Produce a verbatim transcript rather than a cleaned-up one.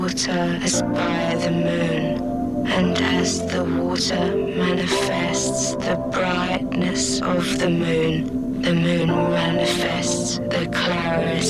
water as by the moon, and as the water manifests the brightness of the moon, the moon manifests the clarity